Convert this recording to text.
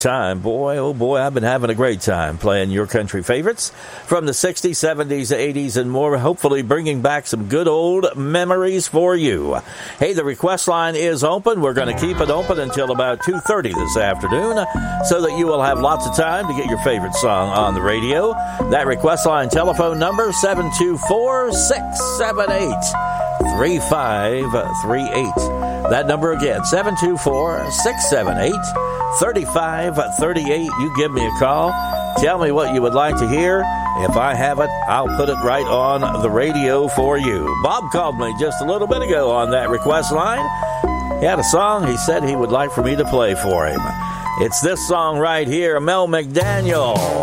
Time. Boy, oh boy, I've been having a great time playing your country favorites from the 60s, 70s, 80s, and more, hopefully bringing back some good old memories for you. Hey, the request line is open. We're going to keep it open until about 2:30 this afternoon so that you will have lots of time to get your favorite song on the radio. That request line telephone number, 724-678-3538. That number again, 724-678-3538. You give me a call. Tell me what you would like to hear. If I have it, I'll put it right on the radio for you. Bob called me just a little bit ago on that request line. He had a song he said he would like for me to play for him. It's this song right here, Mel McDaniel.